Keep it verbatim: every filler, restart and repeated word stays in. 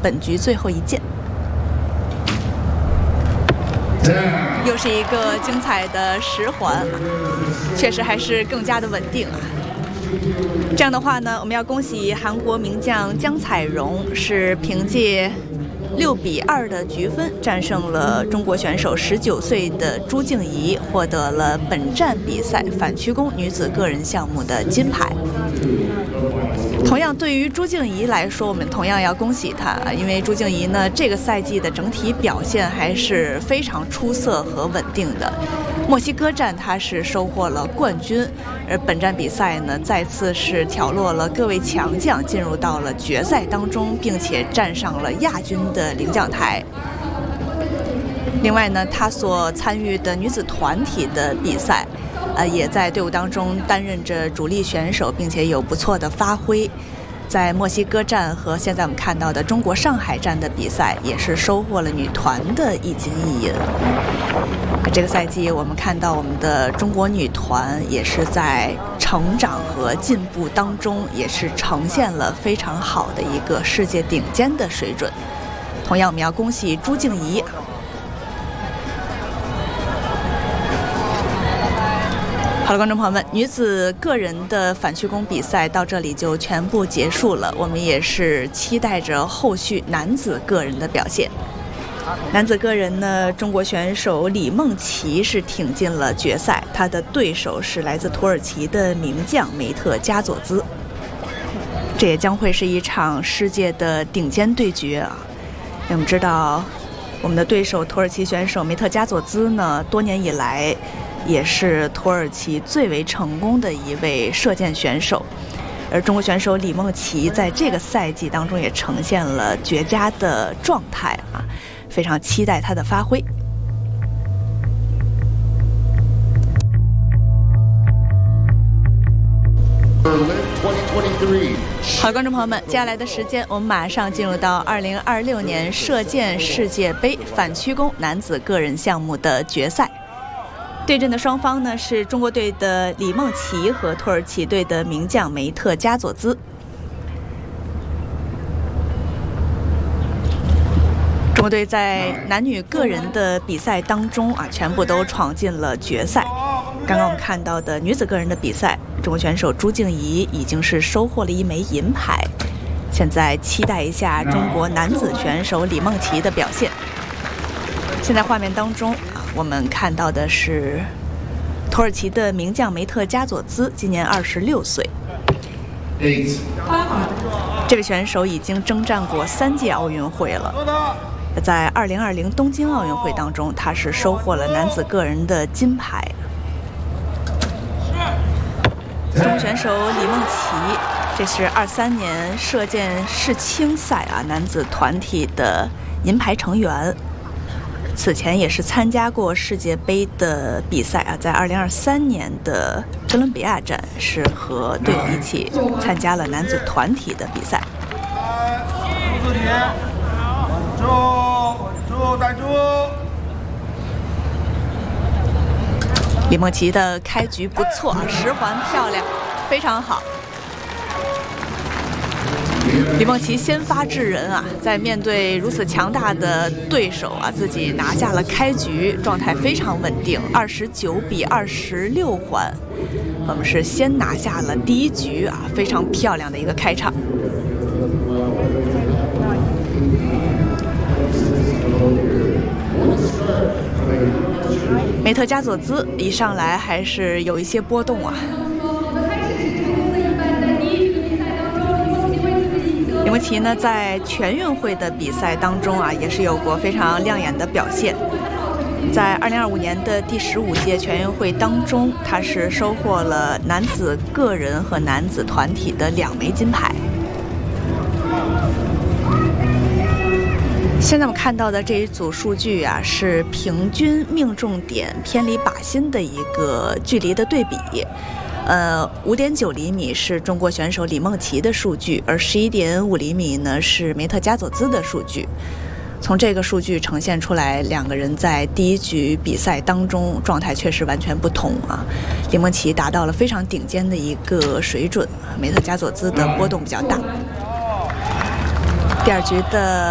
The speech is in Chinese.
本局最后一箭。又是一个精彩的十环，确实还是更加的稳定啊。这样的话呢，我们要恭喜韩国名将姜彩荣，是凭借六比二的局分战胜了中国选手十九岁的朱静怡，获得了本站比赛反曲弓女子个人项目的金牌。同样，对于朱静怡来说，我们同样要恭喜她，因为朱静怡呢，这个赛季的整体表现还是非常出色和稳定的。墨西哥站她是收获了冠军，而本站比赛呢，再次是挑落了各位强将，进入到了决赛当中，并且站上了亚军的领奖台。另外呢，她所参与的女子团体的比赛。呃，也在队伍当中担任着主力选手，并且有不错的发挥。在墨西哥站和现在我们看到的中国上海站的比赛，也是收获了女团的一金一银。这个赛季，我们看到我们的中国女团也是在成长和进步当中，也是呈现了非常好的一个世界顶尖的水准。同样，我们要恭喜朱静怡。好了，观众朋友们，女子个人的反曲弓比赛到这里就全部结束了。我们也是期待着后续男子个人的表现。男子个人呢，中国选手李梦琪是挺进了决赛，他的对手是来自土耳其的名将梅特加佐兹。这也将会是一场世界的顶尖对决啊！我们知道，我们的对手土耳其选手梅特加佐兹呢，多年以来也是土耳其最为成功的一位射箭选手，而中国选手李梦琪在这个赛季当中也呈现了绝佳的状态啊，非常期待他的发挥。好，观众朋友们，接下来的时间我们马上进入到二零二六年射箭世界杯反曲弓男子个人项目的决赛。对阵的双方呢是中国队的李梦琪和土耳其队的名将梅特加佐兹。中国队在男女个人的比赛当中啊，全部都闯进了决赛。刚刚我们看到的女子个人的比赛，中国选手朱静怡已经是收获了一枚银牌。现在期待一下中国男子选手李梦琪的表现。现在画面当中我们看到的是土耳其的名将梅特加佐兹，今年二十六岁。这位选手已经征战过三届奥运会了，在二零二零东京奥运会当中，他是收获了男子个人的金牌。中国选手李梦琪，这是二三年射箭世青赛啊男子团体的银牌成员。此前也是参加过世界杯的比赛啊，在二零二三年的哥伦比亚站是和队友一起参加了男子团体的比赛。 稳住，稳住，带住。 李梦琪的开局不错，十环漂亮，非常好。李梦琪先发制人啊，在面对如此强大的对手啊，自己拿下了开局，状态非常稳定，二十九比二十六环，我们是先拿下了第一局啊，非常漂亮的一个开场。梅特加佐兹一上来还是有一些波动啊。李梦琪呢，在全运会的比赛当中啊，也是有过非常亮眼的表现。在二零二五年的第十五届全运会当中，他是收获了男子个人和男子团体的两枚金牌。现在我们看到的这一组数据啊，是平均命中点偏离靶心的一个距离的对比。呃，五点九厘米是中国选手李梦琪的数据，而十一点五厘米呢是梅特加佐兹的数据。从这个数据呈现出来，两个人在第一局比赛当中状态确实完全不同啊。李梦琪达到了非常顶尖的一个水准，梅特加佐兹的波动比较大。第二局的